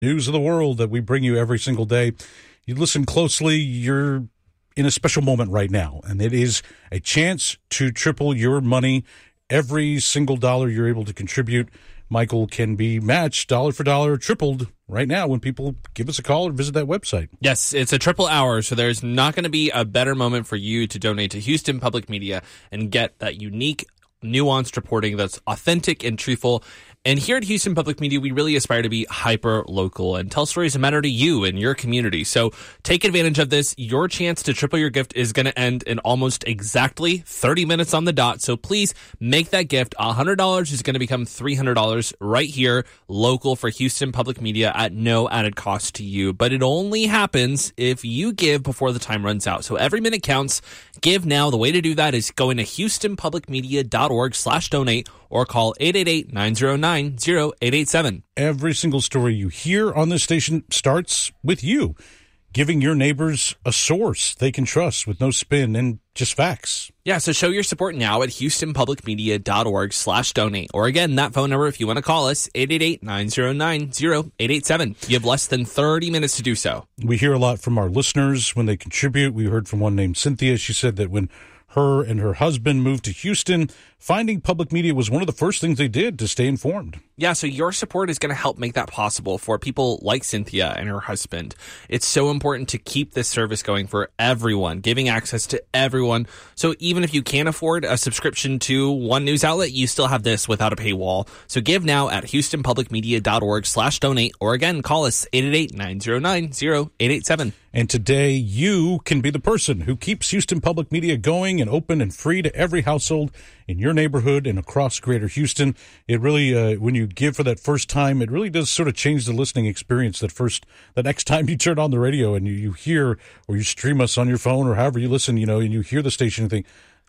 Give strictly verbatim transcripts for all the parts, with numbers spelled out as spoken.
news of the world that we bring you every single day. You listen closely, you're in a special moment right now, and it is a chance to triple your money. Every single dollar you're able to contribute, Michael, can be matched dollar for dollar, tripled right now when people give us a call or visit that website. Yes, it's a triple hour, so there's not going to be a better moment for you to donate to Houston Public Media and get that unique, nuanced reporting that's authentic and truthful. And here at Houston Public Media, we really aspire to be hyper-local and tell stories that matter to you and your community. So take advantage of this. Your chance to triple your gift is going to end in almost exactly thirty minutes on the dot. So please make that gift. one hundred dollars is going to become three hundred dollars right here, local for Houston Public Media at no added cost to you. But it only happens if you give before the time runs out. So every minute counts. Give now. The way to do that is going to houstonpublicmedia.org slash donate or call eight eight eight, nine zero nine, zero eight eight seven. Every single story you hear on this station starts with you giving your neighbors a source they can trust with no spin and just facts. Yeah, so show your support now at houstonpublicmedia.org slash donate. Or again, that phone number, if you want to call us, eight eight eight, nine zero nine, zero eight eight seven. You have less than thirty minutes to do so. We hear a lot from our listeners when they contribute. We heard from one named Cynthia. She said that when her and her husband moved to Houston, finding public media was one of the first things they did to stay informed. Yeah, so your support is going to help make that possible for people like Cynthia and her husband. It's so important to keep this service going for everyone, giving access to everyone. So even if you can't afford a subscription to one news outlet, you still have this without a paywall. So give now at houstonpublicmedia.org slash donate, or again, call us eight eight eight, nine zero nine, zero eight eight seven. And today, you can be the person who keeps Houston Public Media going and open and free to every household in your neighborhood and across Greater Houston. It really, uh, when you give for that first time, it really does sort of change the listening experience. That first, the next time you turn on the radio and you, you hear or you stream us on your phone or however you listen, you know, and you hear the station and think,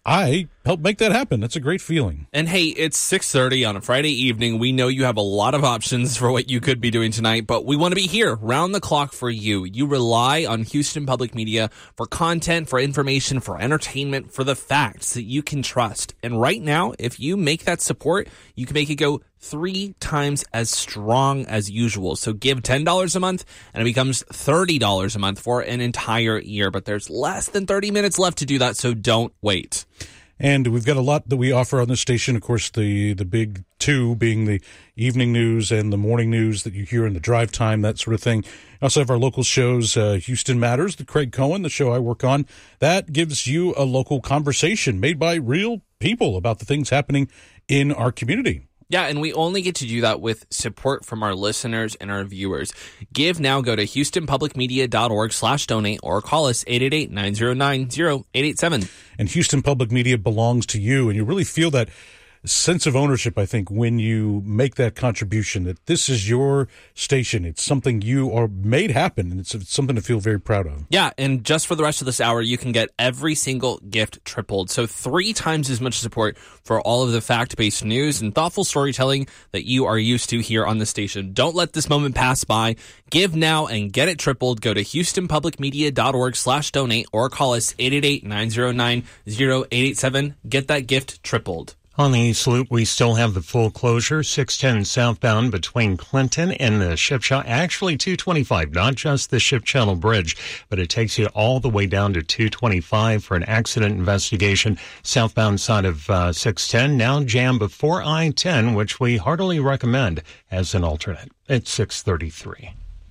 I helped make that happen. That's a great feeling. And hey, it's six thirty on a Friday evening. We know you have a lot of options for what you could be doing tonight, but we want to be here round the clock for you. You rely on Houston Public Media for content, for information, for entertainment, for the facts that you can trust. And right now, if you make that support, you can make it go three times as strong as usual. So give ten dollars a month and it becomes thirty dollars a month for an entire year. But there's less than thirty minutes left to do that, so don't wait. And we've got a lot that we offer on this station. Of course, the, the big two being the evening news and the morning news that you hear in the drive time, that sort of thing. We also have our local shows, uh, Houston Matters, the Craig Cohen, the show I work on. That gives you a local conversation made by real people about the things happening in our community. Yeah, and we only get to do that with support from our listeners and our viewers. Give now. Go to houstonpublicmedia.org slash donate or call us eight eight eight, nine zero nine, zero eight eight seven. And Houston Public Media belongs to you, and you really feel that sense of ownership, I think, when you make that contribution, that this is your station. It's something you are made happen, and it's, it's something to feel very proud of. Yeah, and just for the rest of this hour, you can get every single gift tripled. So three times as much support for all of the fact-based news and thoughtful storytelling that you are used to here on the station. Don't let this moment pass by. Give now and get it tripled. Go to houstonpublicmedia.org slash donate or call us eight eight eight, nine zero nine, zero eight eight seven. Get that gift tripled. On the East Loop, we still have the full closure, six ten southbound between Clinton and the Ship Channel, actually two twenty-five, not just the Ship Channel Bridge, but it takes you all the way down to two twenty-five for an accident investigation. Southbound side of uh, six ten, now jammed before I ten, which we heartily recommend as an alternate. It's six thirty-three.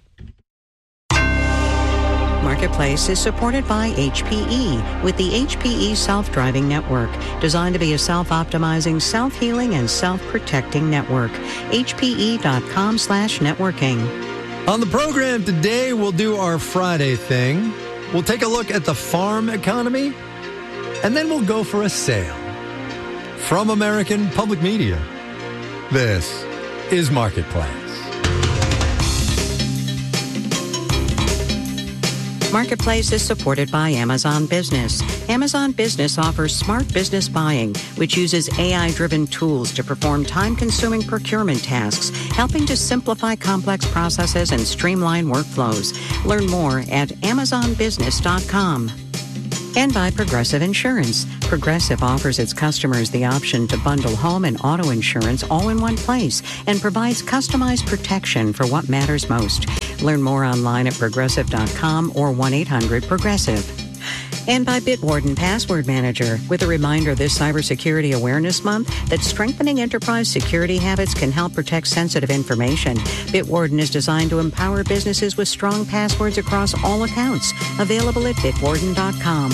Marketplace is supported by H P E with the H P E Self-Driving Network, designed to be a self-optimizing, self-healing, and self-protecting network. H P E dot com slash networking. On the program today, we'll do our Friday thing. We'll take a look at the farm economy, and then we'll go for a sail. From American Public Media, this is Marketplace. Marketplace is supported by Amazon Business. Amazon Business offers smart business buying, which uses A I-driven tools to perform time-consuming procurement tasks, helping to simplify complex processes and streamline workflows. Learn more at amazon business dot com. And by Progressive Insurance. Progressive offers its customers the option to bundle home and auto insurance all in one place and provides customized protection for what matters most. Learn more online at progressive dot com or one eight hundred progressive. And by Bitwarden Password Manager, with a reminder this Cybersecurity Awareness Month that strengthening enterprise security habits can help protect sensitive information. Bitwarden is designed to empower businesses with strong passwords across all accounts. Available at bitwarden dot com.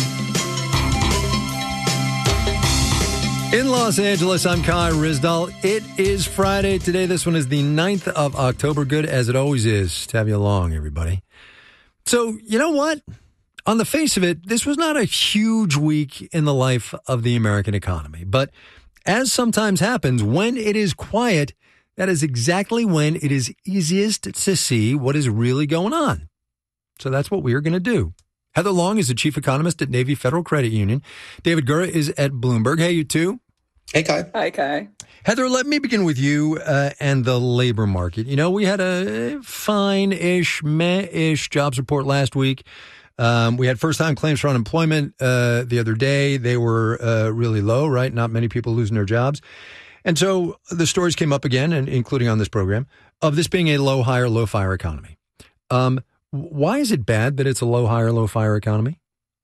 In Los Angeles, I'm Kai Ryssdal. It is Friday today. This one is the ninth of October. Good as it always is to have you along, everybody. So, you know what? On the face of it, this was not a huge week in the life of the American economy. But as sometimes happens, when it is quiet, that is exactly when it is easiest to see what is really going on. So that's what we are going to do. Heather Long is the chief economist at Navy Federal Credit Union. David Gura is at Bloomberg. Hey, you two. Hey, Kai. Hi, Kai. Heather, let me begin with you uh, and the labor market. You know, we had a fine-ish, meh-ish jobs report last week. Um, we had first-time claims for unemployment uh, the other day. They were uh, really low, right? Not many people losing their jobs. And so the stories came up again, and including on this program, of this being a low-hire, low-fire economy. Um, why is it bad that it's a low-hire, low-fire economy?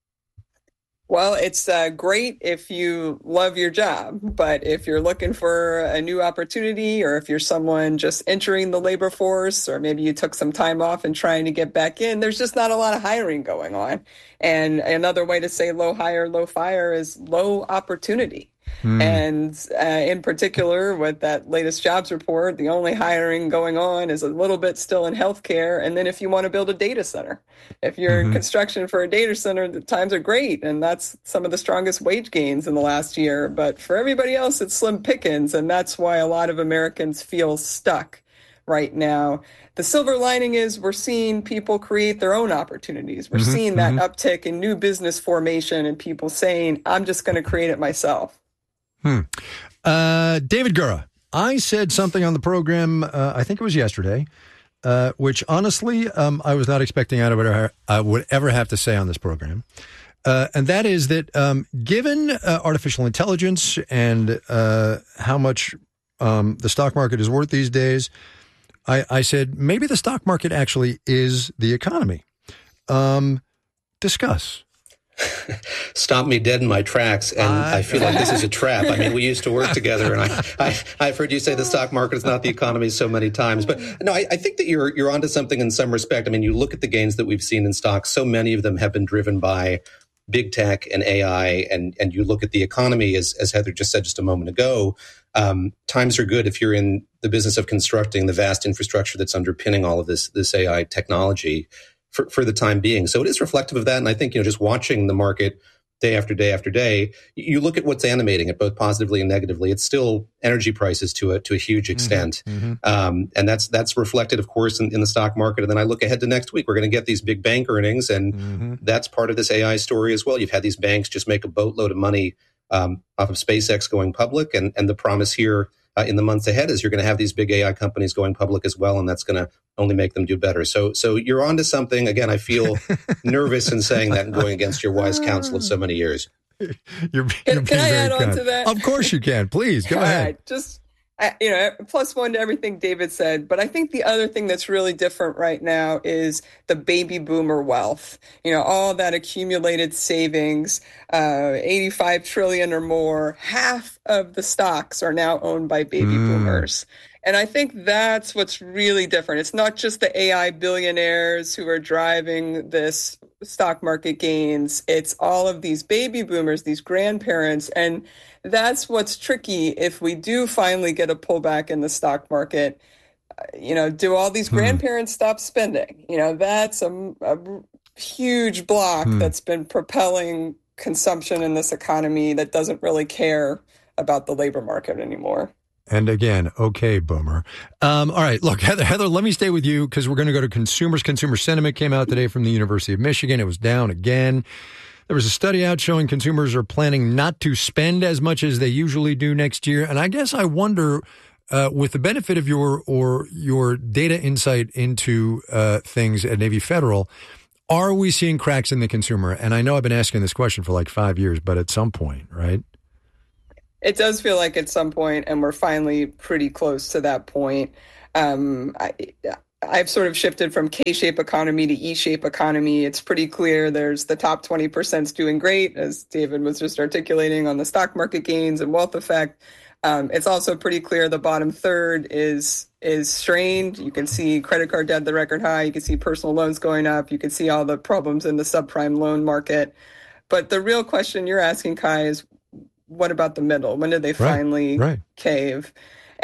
Well, it's uh, great if you love your job, but if you're looking for a new opportunity, or if you're someone just entering the labor force, or maybe you took some time off and trying to get back in, there's just not a lot of hiring going on. And another way to say low hire, low fire is low opportunity. Hmm. And uh, in particular, with that latest jobs report, the only hiring going on is a little bit still in healthcare. And then if you want to build a data center, if you're mm-hmm. in construction for a data center, the times are great. And that's some of the strongest wage gains in the last year. But for everybody else, it's slim pickings. And that's why a lot of Americans feel stuck right now. The silver lining is we're seeing people create their own opportunities. We're mm-hmm. seeing that mm-hmm. uptick in new business formation and people saying, I'm just going to create it myself. Hmm. Uh, David Gura, I said something on the program, uh, I think it was yesterday, uh, which honestly, um, I was not expecting I would, I would ever have to say on this program. Uh, and that is that um, given uh, artificial intelligence and uh, how much um, the stock market is worth these days, I, I said maybe the stock market actually is the economy. Um, discuss. Stop me dead in my tracks, and I, I feel like this is a trap. I mean, we used to work together, and I, I, I've heard you say the stock market is not the economy so many times. But no, I, I think that you're you're onto something in some respect. I mean, you look at the gains that we've seen in stocks. So many of them have been driven by big tech and A I, and and you look at the economy, as as Heather just said just a moment ago. Um, times are good if you're in the business of constructing the vast infrastructure that's underpinning all of this this A I technology. For, for the time being. So it is reflective of that. And I think, you know, just watching the market day after day after day, you look at what's animating it both positively and negatively. It's still energy prices to a, to a huge extent. Mm-hmm. Um, and that's, that's reflected, of course, in, in the stock market. And then I look ahead to next week, we're going to get these big bank earnings. And mm-hmm. that's part of this A I story as well. You've had these banks just make a boatload of money um, off of SpaceX going public. And, and the promise here Uh, in the months ahead is you're going to have these big A I companies going public as well, and that's going to only make them do better. So so you're onto something. Again, I feel nervous in saying that and going against your wise counsel of so many years. You're, you're can, can I add kind. on to that? Of course you can. Please, go ahead. Right, just, you know, plus one to everything David said. But I think the other thing that's really different right now is the baby boomer wealth. You know, all that accumulated savings, uh, eighty-five trillion dollars or more. Half of the stocks are now owned by baby mm. boomers. And I think that's what's really different. It's not just the A I billionaires who are driving this stock market gains. It's all of these baby boomers, these grandparents. And that's what's tricky if we do finally get a pullback in the stock market. You know, do all these grandparents hmm. stop spending? You know, that's a, a huge block hmm. that's been propelling consumption in this economy that doesn't really care about the labor market anymore. And again, okay, boomer. Um, all right, look, Heather, Heather, let me stay with you because we're going to go to consumers. Consumer sentiment came out today from the University of Michigan. It was down again. There was a study out showing consumers are planning not to spend as much as they usually do next year. And I guess I wonder, uh, with the benefit of your or your data insight into uh, things at Navy Federal, Are we seeing cracks in the consumer? And I know I've been asking this question for like five years, but at some point, right? It does feel like at some point, and we're finally pretty close to that point. Um, I, I've sort of shifted from K-shape economy to E-shape economy. It's pretty clear there's the top twenty percent is doing great, as David was just articulating on the stock market gains and wealth effect. Um, it's also pretty clear the bottom third is is strained. You can see credit card debt at the record high. You can see personal loans going up. You can see all the problems in the subprime loan market. But the real question you're asking, Kai, is what about the middle? When did they finally right, right. cave?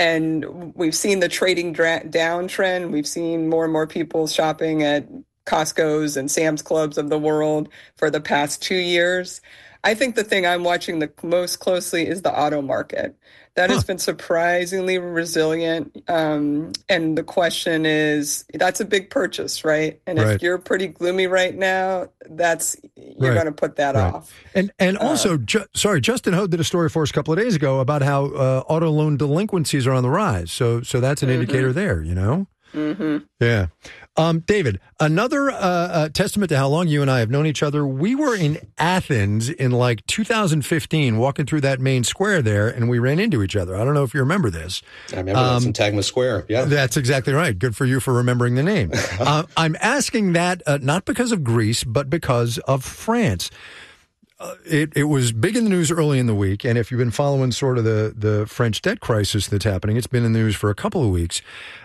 And we've seen the trading dra- down trend. We've seen more and more people shopping at Costco's and Sam's Clubs of the world for the past two years. I think the thing I'm watching the most closely is the auto market. That huh. has been surprisingly resilient. Um, and the question is, that's a big purchase, right? And right. if you're pretty gloomy right now, that's you're right. going to put that right. off. And and also, uh, ju- sorry, Justin Ho did a story for us a couple of days ago about how uh, auto loan delinquencies are on the rise. So so that's an mm-hmm. indicator there, you know? Mm-hmm. Yeah. Um, David, another uh, uh, testament to how long you and I have known each other. We were in Athens in like two thousand fifteen, walking through that main square there, and we ran into each other. I don't know if you remember this. I remember um, that, Syntagma Square. Yeah, that's exactly right. Good for you for remembering the name. uh, I'm asking that uh, not because of Greece, but because of France. Uh, it, it was big in the news early in the week, and if you've been following sort of the, the French debt crisis that's happening, it's been in the news for a couple of weeks.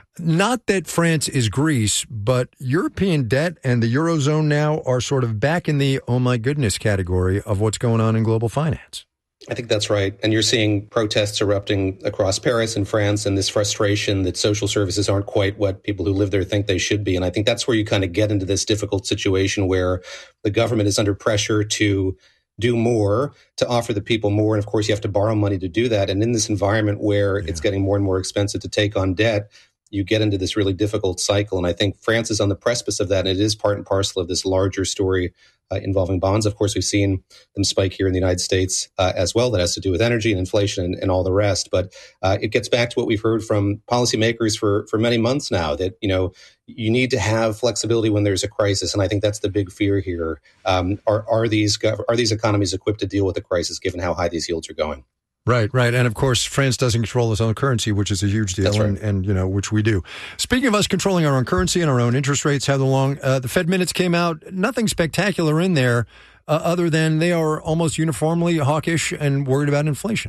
Not that France is Greece, but European debt and the Eurozone now are sort of back in the, oh my goodness, category of what's going on in global finance. I think that's right. And you're seeing protests erupting across Paris and France, and this frustration that social services aren't quite what people who live there think they should be. And I think that's where you kind of get into this difficult situation where the government is under pressure to do more, to offer the people more. And of course, you have to borrow money to do that. And in this environment where yeah. it's getting more and more expensive to take on debt, you get into this really difficult cycle. And I think France is on the precipice of that. And it is part and parcel of this larger story uh, involving bonds. Of course, we've seen them spike here in the United States uh, as well. That has to do with energy and inflation and, and all the rest. But uh, it gets back to what we've heard from policymakers for, for many months now, that, you know, you need to have flexibility when there's a crisis. And I think that's the big fear here. Um, are, are these are these economies equipped to deal with the crisis given how high these yields are going? Right, right. And of course, France doesn't control its own currency, which is a huge deal, That's right. and, and, you know, which we do. Speaking of us controlling our own currency and our own interest rates, Heather Long, uh, the Fed minutes came out, nothing spectacular in there, uh, other than they are almost uniformly hawkish and worried about inflation.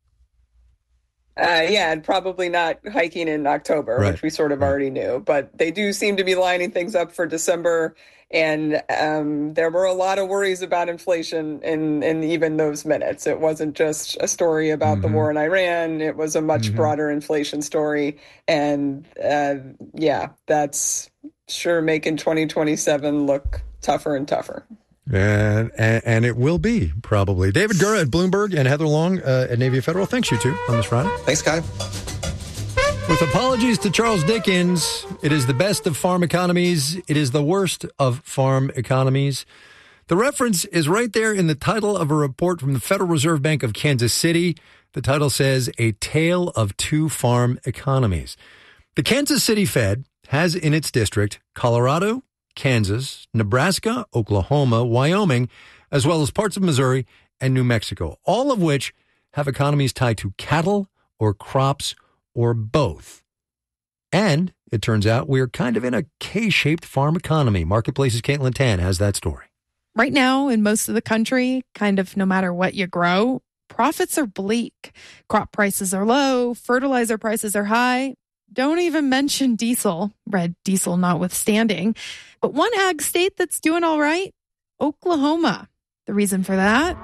Uh, yeah, and probably not hiking in October, right. which we sort of right. already knew. But they do seem to be lining things up for December. And um, there were a lot of worries about inflation in, in even those minutes. It wasn't just a story about mm-hmm. the war in Iran. It was a much mm-hmm. broader inflation story. And uh, yeah, that's sure making twenty twenty-seven look tougher and tougher. And, and and it will be, probably. David Gura at Bloomberg and Heather Long uh, at Navy Federal. Thanks, you two, on this Friday. Thanks, Kai. With apologies to Charles Dickens, it is the best of farm economies. It is the worst of farm economies. The reference is right there in the title of a report from the Federal Reserve Bank of Kansas City. The title says, A Tale of Two Farm Economies. The Kansas City Fed has in its district Colorado, Kansas, Nebraska, Oklahoma, Wyoming, as well as parts of Missouri and New Mexico, all of which have economies tied to cattle or crops or both. And it turns out we're kind of in a K-shaped farm economy. Marketplace's Caitlin Tan has that story. Right now, in most of the country, kind of no matter what you grow, profits are bleak. Crop prices are low, fertilizer prices are high. Don't even mention diesel, red diesel notwithstanding. But one ag state that's doing all right, Oklahoma. The reason for that?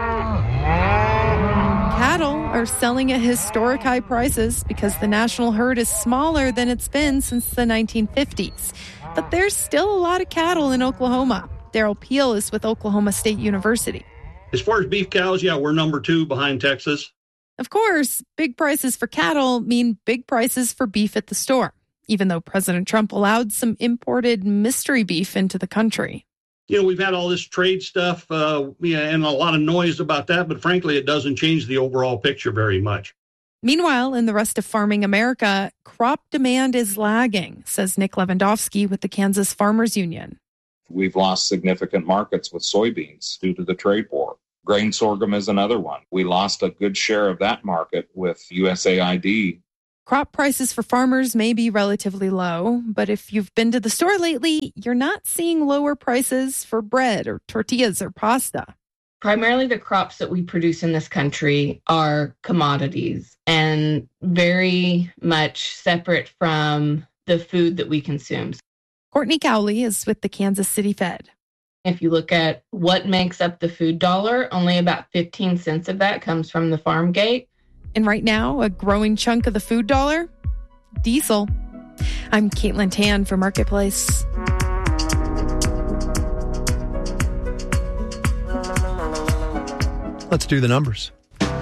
Cattle are selling at historic high prices because the national herd is smaller than it's been since the nineteen fifties. But there's still a lot of cattle in Oklahoma. Daryl Peel is with Oklahoma State University. As far as beef cows, yeah, we're number two behind Texas. Of course, big prices for cattle mean big prices for beef at the store, even though President Trump allowed some imported mystery beef into the country. You know, we've had all this trade stuff uh, yeah, and a lot of noise about that, but frankly, it doesn't change the overall picture very much. Meanwhile, in the rest of farming America, crop demand is lagging, says Nick Lewandowski with the Kansas Farmers Union. We've lost significant markets with soybeans due to the trade war. Grain sorghum is another one. We lost a good share of that market with U S A I D. Crop prices for farmers may be relatively low, but if you've been to the store lately, you're not seeing lower prices for bread or tortillas or pasta. Primarily the crops that we produce in this country are commodities and very much separate from the food that we consume. Courtney Cowley is with the Kansas City Fed. If you look at what makes up the food dollar, only about fifteen cents of that comes from the farm gate. And right now, a growing chunk of the food dollar? Diesel. I'm Caitlin Tan for Marketplace. Let's do the numbers.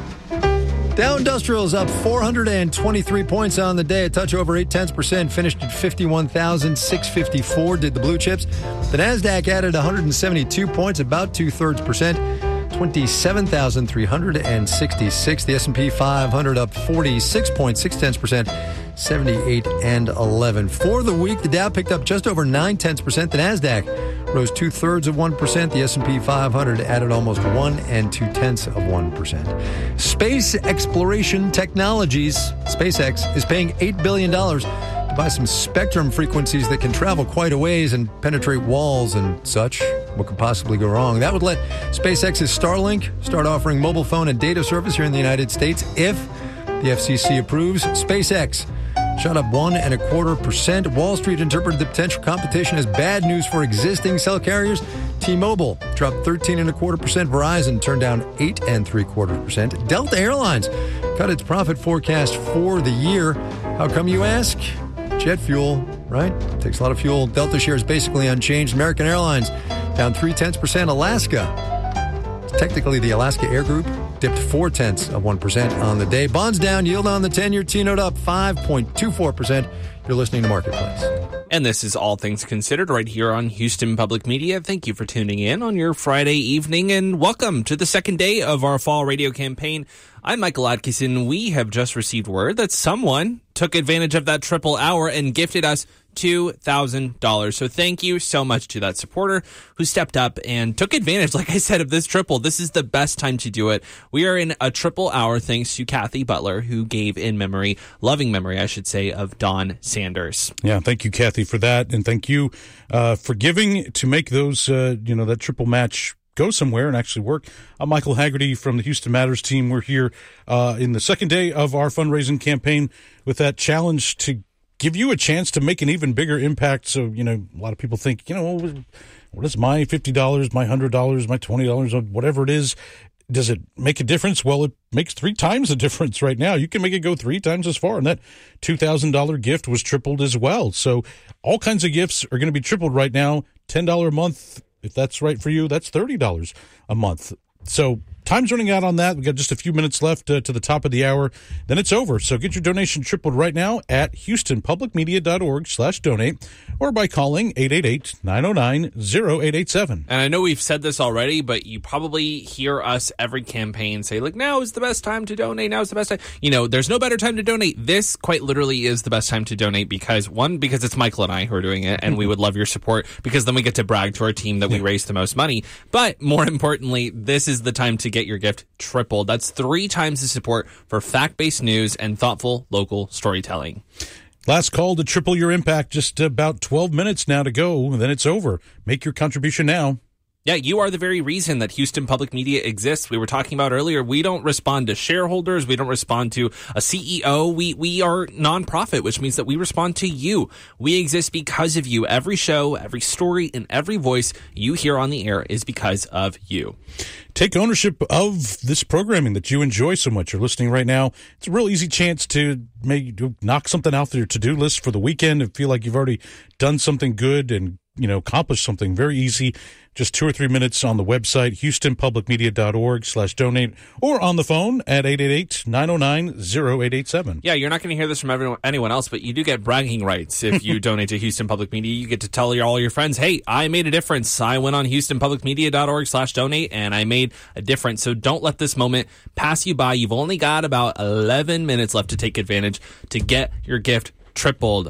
Dow Industrial is up four hundred twenty-three points on the day, a touch over eight tenths percent, finished at fifty-one thousand six hundred fifty-four, did the blue chips. The NASDAQ added one hundred seventy-two points, about two-thirds percent, twenty-seven thousand three hundred sixty-six. The S and P five hundred up forty-six point six tenths percent, seventy-eight and eleven. For the week, the Dow picked up just over nine tenths percent. The NASDAQ rose two-thirds of one percent. The S and P five hundred added almost one and two-tenths of one percent. Space Exploration Technologies, SpaceX, is paying eight billion dollars to buy some spectrum frequencies that can travel quite a ways and penetrate walls and such. What could possibly go wrong? That would let SpaceX's Starlink start offering mobile phone and data service here in the United States if the F C C approves. SpaceX shot up one and a quarter percent. Wall Street interpreted the potential competition as bad news for existing cell carriers. T-Mobile dropped thirteen and a quarter percent. Verizon turned down eight and three quarters percent. Delta Airlines cut its profit forecast for the year. How come, you ask? Jet fuel, right? Takes a lot of fuel. Delta shares basically unchanged. American Airlines down three tenths percent. Alaska, technically the Alaska Air Group, dipped four tenths of one percent on the day. Bonds down, yield on the ten-year T-note up five point two four percent. You're listening to Marketplace. And this is All Things Considered right here on Houston Public Media. Thank you for tuning in on your Friday evening, and welcome to the second day of our fall radio campaign. I'm Michael Atkinson. We have just received word that someone took advantage of that triple hour and gifted us two thousand dollars. So thank you so much to that supporter who stepped up and took advantage, like I said, of this triple. This is the best time to do it. We are in a triple hour thanks to Kathy Butler, who gave in memory, loving memory, I should say, of Don Sanders. Yeah, thank you, Kathy, for that. And thank you uh, for giving to make those, uh, you know, that triple match go somewhere and actually work. I'm Michael Haggerty from the Houston Matters team. We're here uh, in the second day of our fundraising campaign with that challenge to give you a chance to make an even bigger impact. So, you know, a lot of people think, you know, what is my fifty dollars, my one hundred dollars, my twenty dollars, whatever it is, does it make a difference? Well, it makes three times the difference right now. You can make it go three times as far, and that two thousand dollars gift was tripled as well. So all kinds of gifts are going to be tripled right now. ten dollars a month, if that's right for you, that's thirty dollars a month. So time's running out on that. We've got just a few minutes left uh, to the top of the hour. Then it's over. So get your donation tripled right now at houstonpublicmedia.org slash donate or by calling eight eight eight, nine oh nine, oh eight eight seven. And I know we've said this already, but you probably hear us every campaign say, like, now is the best time to donate. Now is the best time. You know, there's no better time to donate. This quite literally is the best time to donate because, one, because it's Michael and I who are doing it, and we would love your support because then we get to brag to our team that we raised the most money. But more importantly, this is the time to get your gift tripled. That's three times the support for fact-based news and thoughtful local storytelling. Last call to triple your impact. Just about twelve minutes now to go, and then it's over. Make your contribution now. Yeah, you are the very reason that Houston Public Media exists. We were talking about earlier, we don't respond to shareholders. We don't respond to a C E O. We we are nonprofit, which means that we respond to you. We exist because of you. Every show, every story, and every voice you hear on the air is because of you. Take ownership of this programming that you enjoy so much. You're listening right now. It's a real easy chance to maybe knock something off your to-do list for the weekend and feel like you've already done something good and, you know, accomplished something. Very easy. Just two or three minutes on the website, houstonpublicmedia.org slash donate, or on the phone at eight eight eight, nine oh nine, oh eight eight seven. Yeah, you're not going to hear this from everyone, anyone else, but you do get bragging rights if you donate to Houston Public Media. You get to tell your, all your friends, hey, I made a difference. I went on houstonpublicmedia.org slash donate, and I made a difference. So don't let this moment pass you by. You've only got about eleven minutes left to take advantage to get your gift tripled.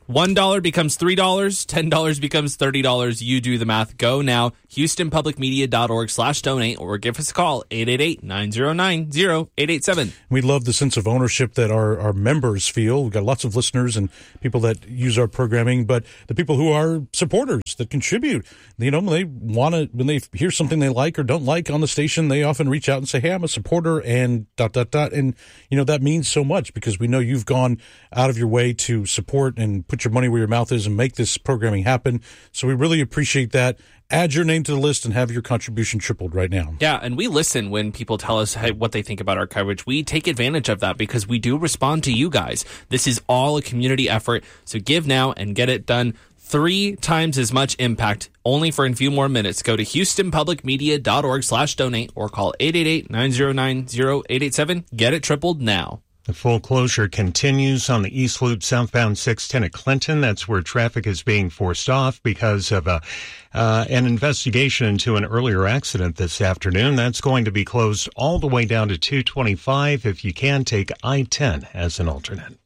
one dollar becomes three dollars, ten dollars becomes thirty dollars. You do the math. Go now, houstonpublicmedia.org slash donate, or give us a call, eight eight eight, nine zero nine, zero eight eight seven. We love the sense of ownership that our, our members feel. We've got lots of listeners and people that use our programming, but the people who are supporters that contribute, you know, when they want to, when they hear something they like or don't like on the station, they often reach out and say, hey, I'm a supporter and dot, dot, dot. And, you know, that means so much because we know you've gone out of your way to support and put your money where your mouth is and make this programming happen. So we really appreciate that. Add your name to the list and have your contribution tripled right now. Yeah, and we listen when people tell us hey, what they think about our coverage. We take advantage of that because we do respond to you guys. This is all a community effort, so give now and get it done. Three times as much impact, only for a few more minutes. Go to houstonpublicmedia.org slash donate or call eight eight eight, nine zero nine, zero eight eight seven. Get it tripled now. The full closure continues on the East Loop southbound six ten at Clinton. That's where traffic is being forced off because of a, uh, an investigation into an earlier accident this afternoon. That's going to be closed all the way down to two twenty-five. If you can, take I ten as an alternate.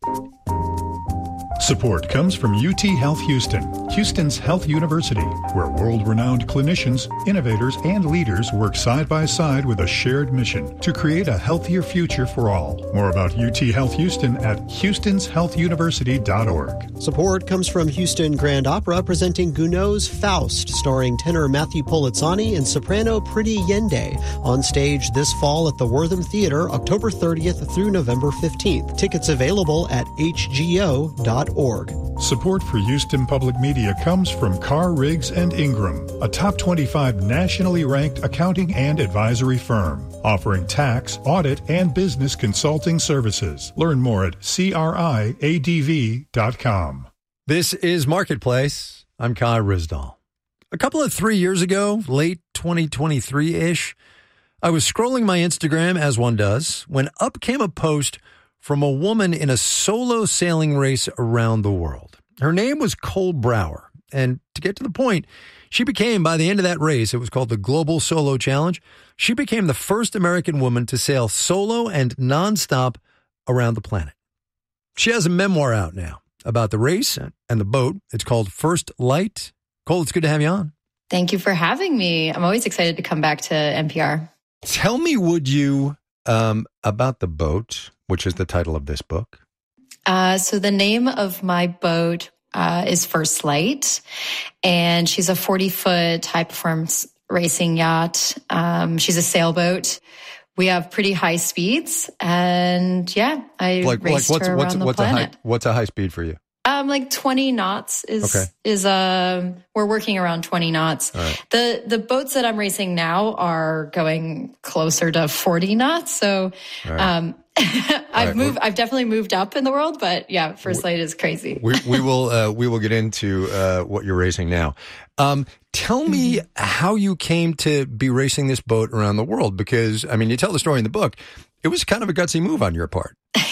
Support comes from U T Health Houston, Houston's health university, where world-renowned clinicians, innovators, and leaders work side by side with a shared mission to create a healthier future for all. More about U T Health Houston at houstons health university dot org. Support comes from Houston Grand Opera presenting Gounod's Faust, starring tenor Matthew Polizzani and soprano Priti Yende, on stage this fall at the Wortham Theater, October thirtieth through November fifteenth. Tickets available at h g o dot org. Support for Houston Public Media comes from Carr, Riggs and Ingram, a top twenty-five nationally ranked accounting and advisory firm, offering tax, audit, and business consulting services. Learn more at c r i a d v dot com. This is Marketplace. I'm Kai Rizdal. A couple of three years ago, late twenty twenty-three-ish, I was scrolling my Instagram, as one does, when up came a post from a woman in a solo sailing race around the world. Her name was Cole Brower, and to get to the point, she became, by the end of that race, it was called the Global Solo Challenge, she became the first American woman to sail solo and nonstop around the planet. She has a memoir out now about the race and the boat. It's called First Light. Cole, it's good to have you on. Thank you for having me. I'm always excited to come back to N P R. Tell me, would you, um, about the boat, which is the title of this book? Uh, so the name of my boat uh, is First Light, and she's a forty-foot high-performance racing yacht. Um, she's a sailboat. We have pretty high speeds, and yeah, I like, raced like what's, her around what's, the what's planet. A high, what's a high speed for you? Um, like twenty knots is, okay. is, uh, we're working around twenty knots. Right. The, the boats that I'm racing now are going closer to forty knots. So, right. um, I've right. moved, We're, I've definitely moved up in the world, but yeah, First Light is crazy. We, we will, uh, we will get into, uh, what you're racing now. Um, tell me mm-hmm. how you came to be racing this boat around the world, because, I mean, you tell the story in the book. It was kind of a gutsy move on your part.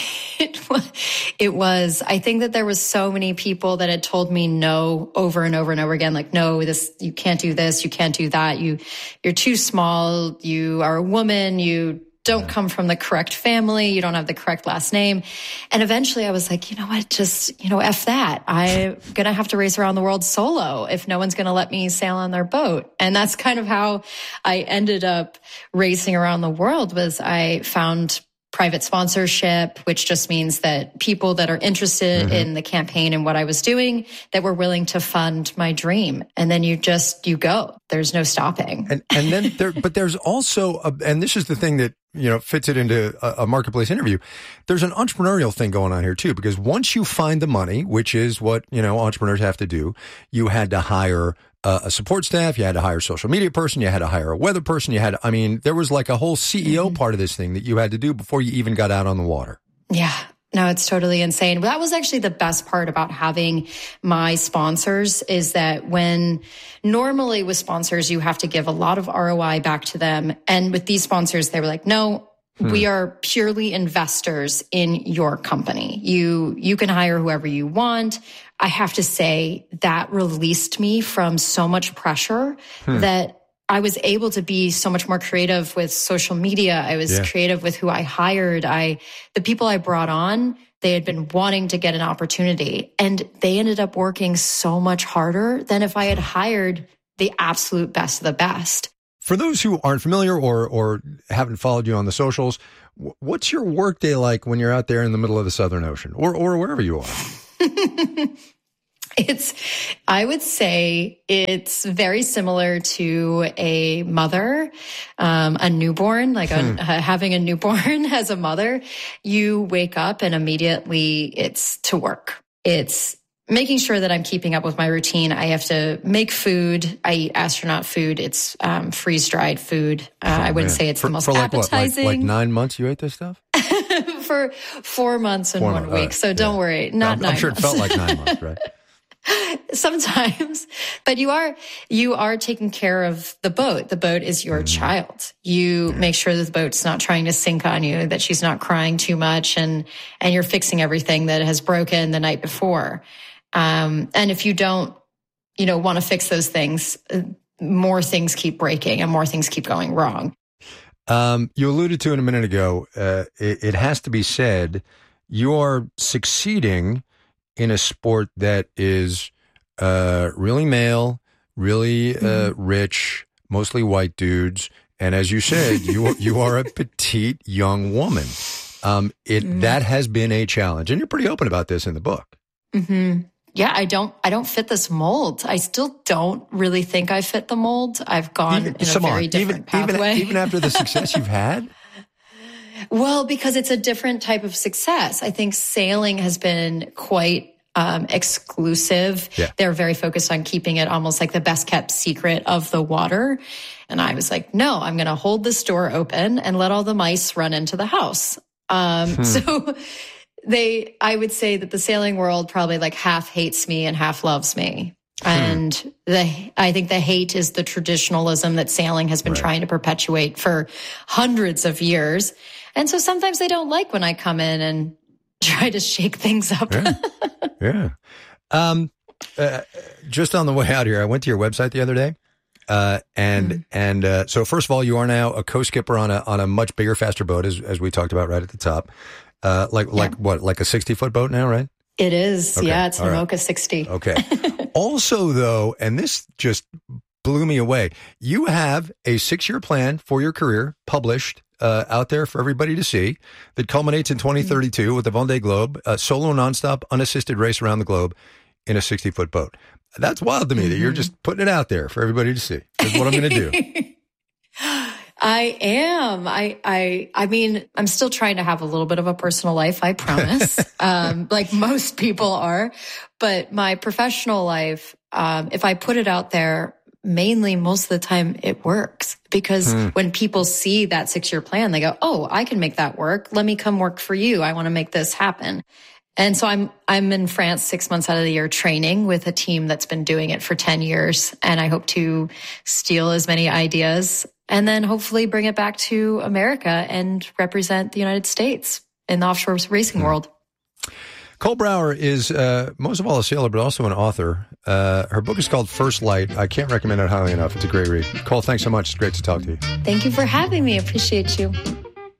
It was, it was, I think that there was so many people that had told me no over and over and over again, like, no, this, you can't do this. You can't do that. You, you're too small. You are a woman. You don't yeah. come from the correct family. You don't have the correct last name. And eventually I was like, you know what? Just, you know, F that. I'm going to have to race around the world solo if no one's going to let me sail on their boat. And that's kind of how I ended up racing around the world. Was I found private sponsorship, which just means that people that are interested mm-hmm. in the campaign and what I was doing, that were willing to fund my dream. And then you just, you go. There's no stopping. And and then there, but there's also, a, and this is the thing that, you know, fits it into a, a marketplace interview. There's an entrepreneurial thing going on here too, because once you find the money, which is what, you know, entrepreneurs have to do, you had to hire Uh, a support staff, you had to hire a social media person, you had to hire a weather person, you had to, I mean, there was like a whole C E O mm-hmm. part of this thing that you had to do before you even got out on the water. Yeah. No, it's totally insane. That was actually the best part about having my sponsors, is that when normally with sponsors, you have to give a lot of R O I back to them. And with these sponsors, they were like, no, Hmm. we are purely investors in your company. You, you can hire whoever you want. I have to say that released me from so much pressure hmm. that I was able to be so much more creative with social media. I was yeah. creative with who I hired. I, the people I brought on They had been wanting to get an opportunity, and they ended up working so much harder than if I had hired the absolute best of the best. For those who aren't familiar or or haven't followed you on the socials, what's your workday like when you're out there in the middle of the Southern Ocean or or wherever you are? It's, I would say it's very similar to a mother, um, a newborn, like a, hmm. uh, having a newborn as a mother. You wake up and immediately it's to work. It's making sure that I'm keeping up with my routine. I have to make food. I eat astronaut food. It's um, freeze-dried food. Uh, oh, I wouldn't man. say it's for, the most for like appetizing. What, like, like nine months you ate this stuff? For four months and four one months. week. Right. So don't yeah. worry, not I'm, nine I'm sure months. It felt like nine months, right? Sometimes, but you are, you are taking care of the boat. The boat is your mm-hmm. child. You make sure that the boat's not trying to sink on you, that she's not crying too much, and, and you're fixing everything that has broken the night before. Um, and if you don't, you know, want to fix those things, more things keep breaking and more things keep going wrong. Um, you alluded to it a minute ago. Uh, it, it has to be said, you are succeeding in a sport that is uh, really male, really uh, mm-hmm. rich, mostly white dudes, and as you said, you you are a petite young woman. Um, it mm-hmm. that has been a challenge, and you're pretty open about this in the book. Mm-hmm. Yeah, I don't I don't fit this mold. I still don't really think I fit the mold. I've gone even, in a very on. different even, pathway. Even, even after the success you've had. Well, because it's a different type of success. I think sailing has been quite um, exclusive. Yeah. They're very focused on keeping it almost like the best kept secret of the water. And I was like, no, I'm going to hold this door open and let all the mice run into the house. Um, hmm. So they, I would say that the sailing world probably like half hates me and half loves me. Hmm. And the, I think the hate is the traditionalism that sailing has been right. trying to perpetuate for hundreds of years. And so sometimes they don't like when I come in and try to shake things up. Yeah. yeah. Um, uh, just on the way out here, I went to your website the other day. Uh, and, mm-hmm. and, uh, so first of all, you are now a co-skipper on a, on a much bigger, faster boat, as, as we talked about right at the top. Uh, like, yeah. like what, like a sixty foot boat now, right? It is. Okay. Yeah. It's an right. Imoca sixty. Okay. Also though, and this just blew me away. You have a six year plan for your career published Uh, out there for everybody to see that culminates in twenty thirty-two with the Vendée Globe, a solo nonstop unassisted race around the globe in a sixty foot boat. That's wild to me mm-hmm. that you're just putting it out there for everybody to see. That's what I'm going to do. I am. I, I, I mean, I'm still trying to have a little bit of a personal life, I promise. um, like most people are, but my professional life, um, if I put it out there, mainly most of the time it works because hmm. when people see that six year plan, they go, oh, I can make that work. Let me come work for you. I want to make this happen. And so I'm, I'm in France six months out of the year training with a team that's been doing it for ten years. And I hope to steal as many ideas and then hopefully bring it back to America and represent the United States in the offshore racing hmm. world. Cole Brower is uh, most of all a sailor, but also an author. Uh, her book is called First Light. I can't recommend it highly enough. It's a great read. Cole, thanks so much. It's great to talk to you. Thank you for having me. Appreciate you.